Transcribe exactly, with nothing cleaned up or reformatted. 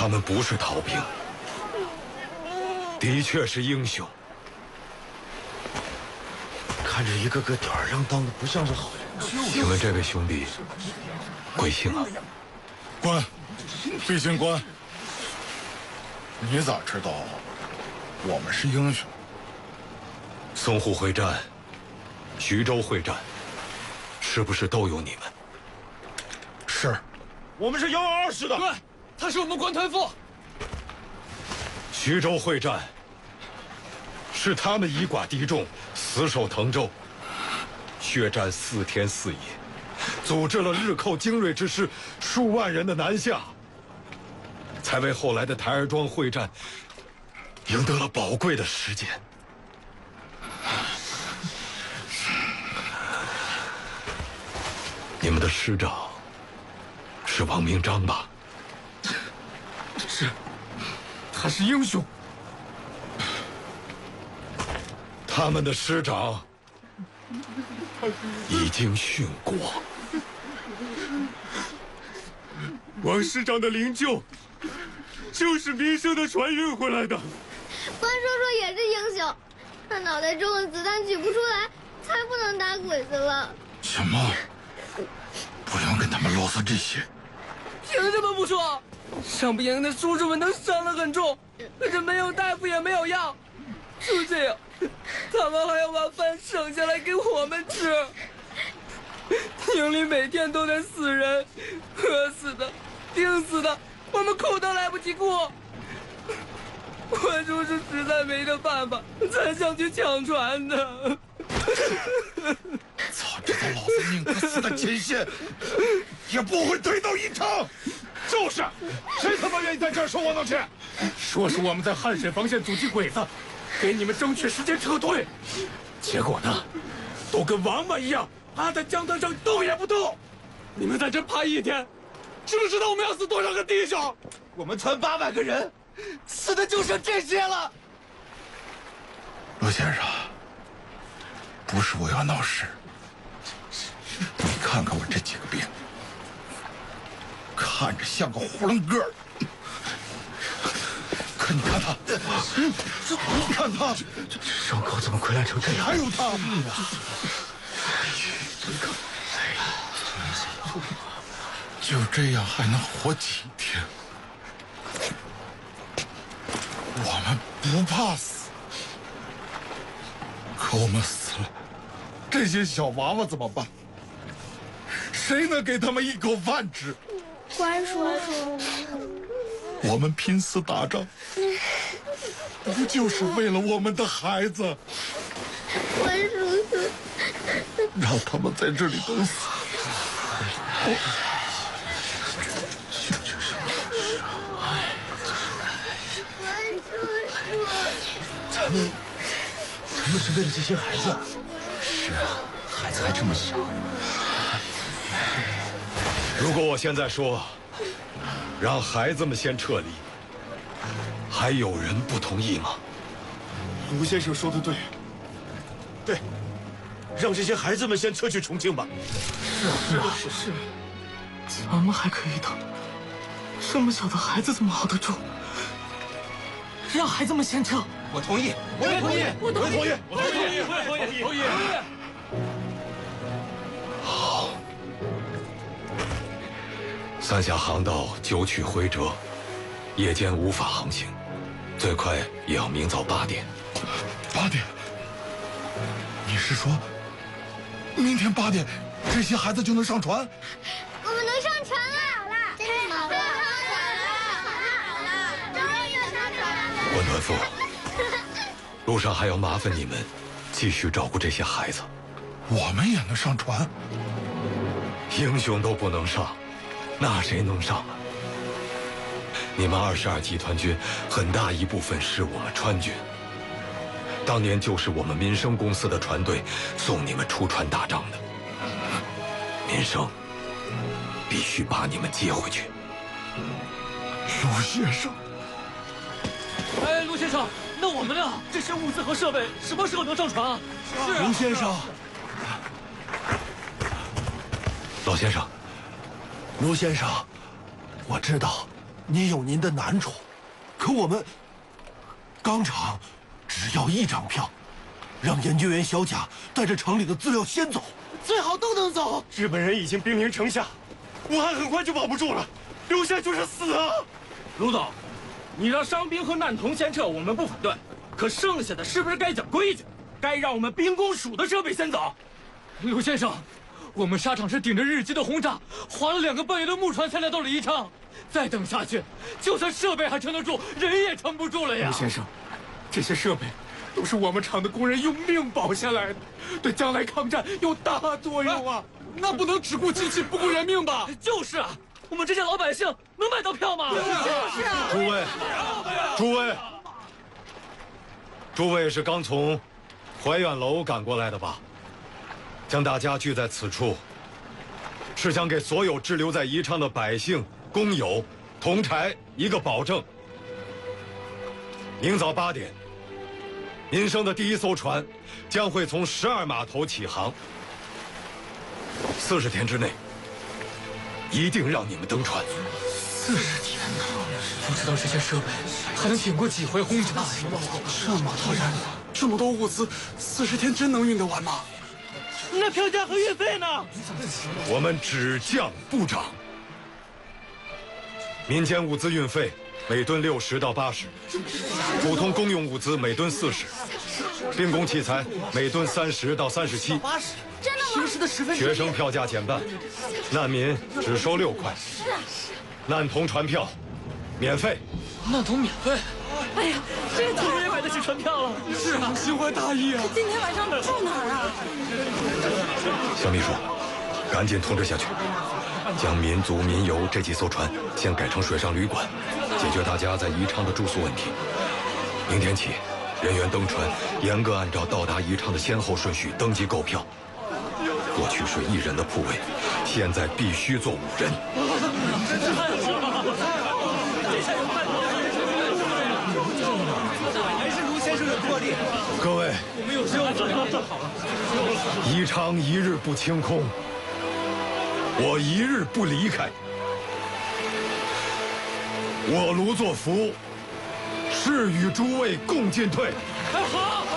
他们不是逃兵，的确是英雄。 看着一个个吊儿郎当的，不像是好人。 请问这位兄弟贵姓啊？ 关，毕竟关。你咋知道我们是英雄？ 淞沪会战、徐州会战，是不是都有你们？ 是， 我们是幺二二师的。 对，他是我们关团副。 徐州会战，是他们以寡敌众，死守滕州，血战四天四夜，组织了日寇精锐之师数万人的南下，才为后来的台儿庄会战赢得了宝贵的时间。你们的师长是王明章吧？ 是，他是英雄。 他们的师长已经殉国。 王师长的灵柩就是民生的船运回来的。 关叔叔也是英雄，他脑袋中的子弹取不出来，才不能打鬼子了。 小猫，不用跟他们啰嗦这些。 凭什么不说？伤病营的叔叔们都伤得很重，可是没有大夫也没有药，就这样，他们还要把饭省下来给我们吃。营里每天都在死人，饿死的，病死的，我们顾都来不及顾。关叔叔实在没得办法，才想去抢船的。 早知道老子宁可死在前线，也不会推到一场。 就是，谁他妈愿意在这儿说我能去？ 说是我们在汉水防线阻击鬼子，给你们争取时间撤退，结果呢，都跟王八一样，趴在江滩上动也不动。你们在这趴一天，知不知道我们要死多少个弟兄？ 我们团八万个人，死的就剩这些了。 罗先生，不是我要闹事，你看看我这几个兵，看着像个囫囵个儿，可你看他，你看他， 伤口怎么溃烂成这样？ 还有他，就这样还能活几天？我们不怕死，可我们死了，这些小娃娃怎么办？谁能给他们一口饭吃？ 关叔叔， 我们拼死打仗，不就是为了我们的孩子？ 关叔叔， 让他们在这里等死。 咱们，咱们是为了这些孩子。是啊，孩子还这么小。 如果我现在说，让孩子们先撤离，还有人不同意吗？ 卢先生说的对，对，让这些孩子们先撤去重庆吧。 是啊，是啊，是是。咱们还可以等，这么小的孩子怎么熬得住？让孩子们先撤。 我同意，我也同意， 我同意， 我同意， 我同意，我也同意，同意，同意。 好，三峡航道九曲回折，夜间无法航行，最快也要明早八点。 八点？你是说，明天八点，这些孩子就能上船？ 我们能上船了！好啦，真的好了，好了，好了，终于上船了！ 关团副，路上还要麻烦你们继续照顾这些孩子。 我们也能上船？ 英雄都不能上，那谁能上啊？你们二十二集团军很大一部分是我们川军，当年就是我们民生公司的船队送你们出船打仗的。民生必须把你们接回去。 卢先生， 哎，卢先生，那我们呢？这些物资和设备什么时候能上船啊？是啊， 卢先生， 老先生， 卢先生，我知道您有您的难处，可我们钢厂只要一张票，让研究员小贾带着厂里的资料先走， 最好都能走。 日本人已经兵临城下，武汉很快就保不住了，留下就是死啊！ 卢总，你让伤兵和难童先撤，我们不反对，可剩下的是不是该讲规矩？该让我们兵工署的设备先走。 刘先生，我们沙场是顶着日机的轰炸，划了两个半月的木船才来到了宜昌，再等下去，就算设备还撑得住，人也撑不住了呀。 刘先生，这些设备都是我们厂的工人用命保下来的，对将来抗战有大作用啊！ 那不能只顾机器不顾人命吧？ 就是啊，我们这些老百姓能买到票吗？ 就是啊。 诸位，诸位，诸位是刚从怀远楼赶过来的吧？将大家聚在此处，是想给所有滞留在宜昌的百姓、工友、同柴一个保证：明早八点，民生的第一艘船将会从十二码头起航。四十天之内，一定让你们登船。 四十天呐，不知道这些设备还能挺过几回轰炸呀？ 这么多人，这么多物资，四十天真能运得完吗？ 那票价和运费呢？ 我们只降不涨。民间物资运费每吨六十到八十，普通公用物资每吨四十，兵工器材每吨三十到三十七。 八十， 真的吗？ 平时的十分之一。 学生票价减半，难民只收六块。 是啊是啊。 难童船票免费。 难童免费？ 哎呀，这个终于买得起船票了。 是啊，心怀大义啊！ 今天晚上住哪儿啊？ 小秘书，赶紧通知下去，将民族民游这几艘船先改成水上旅馆，解决大家在宜昌的住宿问题。明天起，人员登船严格按照到达宜昌的先后顺序登记购票。过去是一人的铺位，现在必须坐五人。 还是卢先生的魄力。 各位， 我们有希望做好了。 宜昌一日不清空，我一日不离开。我卢作孚誓与诸位共进退。 好。